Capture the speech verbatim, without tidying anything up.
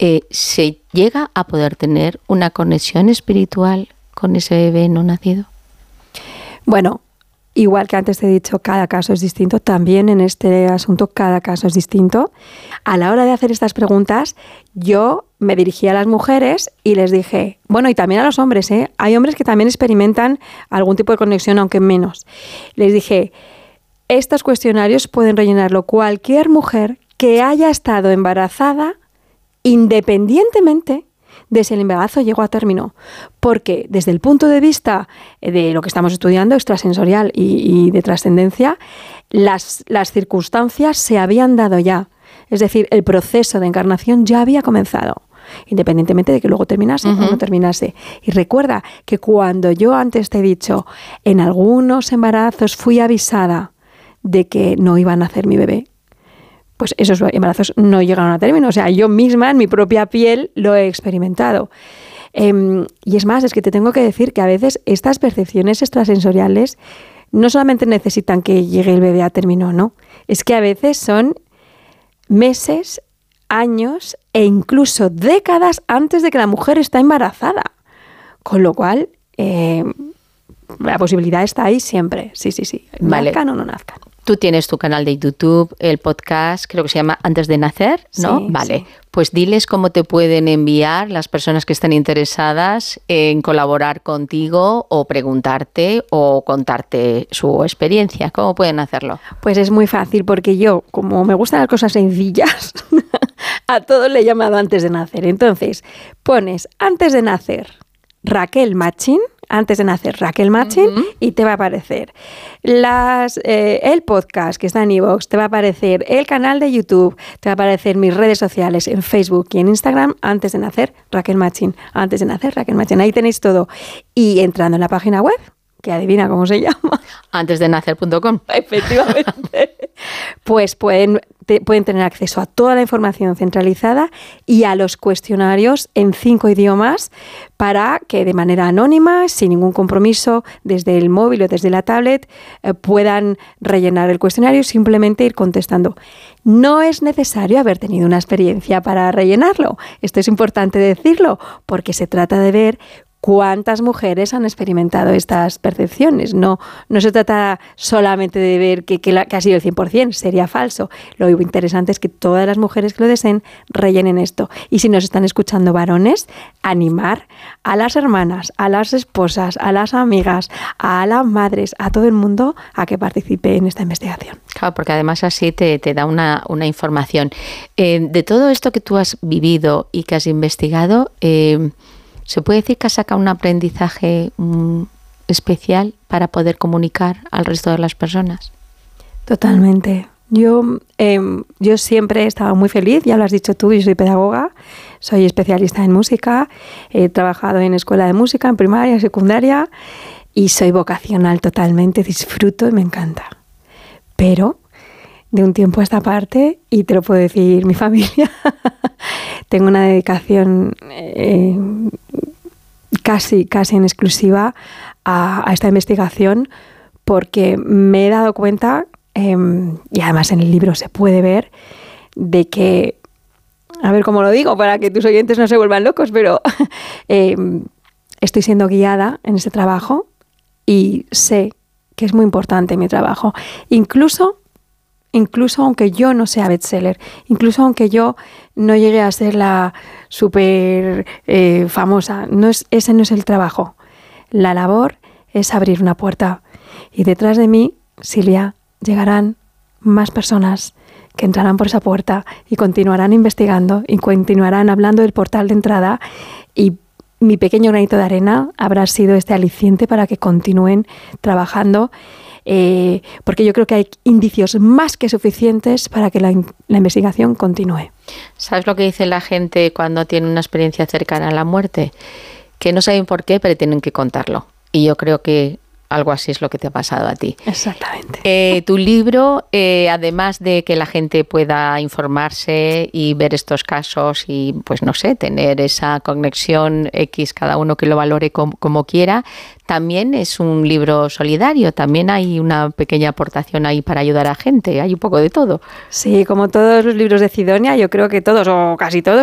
eh, ¿se llega a poder tener una conexión espiritual con ese bebé no nacido? Bueno, igual que antes te he dicho, cada caso es distinto. También en este asunto cada caso es distinto. A la hora de hacer estas preguntas, yo me dirigí a las mujeres y les dije, bueno, y también a los hombres, ¿eh? Hay hombres que también experimentan algún tipo de conexión, aunque menos. Les dije, estos cuestionarios pueden rellenarlo cualquier mujer que haya estado embarazada independientemente de si el embarazo llegó a término, porque desde el punto de vista de lo que estamos estudiando, extrasensorial y, y de trascendencia, las, las circunstancias se habían dado ya. Es decir, el proceso de encarnación ya había comenzado, independientemente de que luego terminase uh-huh. o no terminase. Y recuerda que cuando yo antes te he dicho, en algunos embarazos fui avisada de que no iba a nacer mi bebé, pues esos embarazos no llegaron a término. O sea, yo misma en mi propia piel lo he experimentado. Eh, y es más, es que te tengo que decir que a veces estas percepciones extrasensoriales no solamente necesitan que llegue el bebé a término, no. Es que a veces son meses, años e incluso décadas antes de que la mujer está embarazada. Con lo cual, eh, la posibilidad está ahí siempre. Sí, sí, sí. Vale. Nazcan o no nazcan. Tú tienes tu canal de YouTube, el podcast, creo que se llama Antes de Nacer, ¿no? Sí, vale, sí. Pues diles cómo te pueden enviar las personas que estén interesadas en colaborar contigo o preguntarte o contarte su experiencia. ¿Cómo pueden hacerlo? Pues es muy fácil, porque yo, como me gustan las cosas sencillas, a todos le he llamado Antes de Nacer. Entonces, pones Antes de Nacer Raquel Machín, Antes de Nacer Raquel Machín, uh-huh. y te va a aparecer las, eh, el podcast que está en iVoox, te va a aparecer el canal de YouTube, te va a aparecer mis redes sociales en Facebook y en Instagram, Antes de Nacer Raquel Machín, Antes de Nacer Raquel Machín, ahí tenéis todo. Y entrando en la página web, que adivina cómo se llama. antes de nacer punto com. Efectivamente. Pues pueden, te, pueden tener acceso a toda la información centralizada y a los cuestionarios en cinco idiomas para que de manera anónima, sin ningún compromiso, desde el móvil o desde la tablet, eh, puedan rellenar el cuestionario y simplemente ir contestando. No es necesario haber tenido una experiencia para rellenarlo. Esto es importante decirlo, porque se trata de ver ¿cuántas mujeres han experimentado estas percepciones? No, no se trata solamente de ver que, que, la, que ha sido el cien por ciento, sería falso. Lo interesante es que todas las mujeres que lo deseen rellenen esto. Y si nos están escuchando varones, animar a las hermanas, a las esposas, a las amigas, a las madres, a todo el mundo a que participe en esta investigación. Claro, porque además así te, te da una, una información. Eh, de todo esto que tú has vivido y que has investigado, eh, ¿se puede decir que has sacado un aprendizaje um, especial para poder comunicar al resto de las personas? Totalmente. Yo, eh, yo siempre he estado muy feliz, ya lo has dicho tú, yo soy pedagoga, soy especialista en música, he trabajado en escuela de música, en primaria, secundaria, y soy vocacional totalmente, disfruto y me encanta. Pero de un tiempo a esta parte, y te lo puedo decir mi familia, tengo una dedicación eh, casi, casi en exclusiva a, a esta investigación, porque me he dado cuenta, eh, y además en el libro se puede ver, de que, a ver cómo lo digo para que tus oyentes no se vuelvan locos, pero eh, estoy siendo guiada en este trabajo y sé que es muy importante mi trabajo. Incluso Incluso aunque yo no sea bestseller, incluso aunque yo no llegue a ser la súper eh, famosa, no es, ese no es el trabajo. La labor es abrir una puerta. Y detrás de mí, Silvia, llegarán más personas que entrarán por esa puerta y continuarán investigando y continuarán hablando del portal de entrada, y mi pequeño granito de arena habrá sido este aliciente para que continúen trabajando. Eh, porque yo creo que hay indicios más que suficientes para que la, la investigación continúe. ¿Sabes lo que dice la gente cuando tiene una experiencia cercana a la muerte? Que no saben por qué, pero tienen que contarlo. Y yo creo que algo así es lo que te ha pasado a ti. Exactamente. Eh, tu libro, eh, además de que la gente pueda informarse y ver estos casos y, pues no sé, tener esa conexión X, cada uno que lo valore como, como quiera, también es un libro solidario. También hay una pequeña aportación ahí para ayudar a gente. Hay un poco de todo. Sí, como todos los libros de Sidonia, yo creo que todos o casi todos